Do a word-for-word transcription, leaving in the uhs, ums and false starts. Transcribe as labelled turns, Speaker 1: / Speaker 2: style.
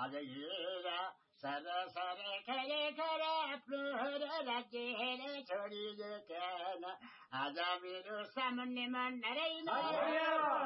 Speaker 1: आज हेर sir sir खरे खरे आफ्नो राज्य छोडी आज मेरो सामुन्ने मन रहेन।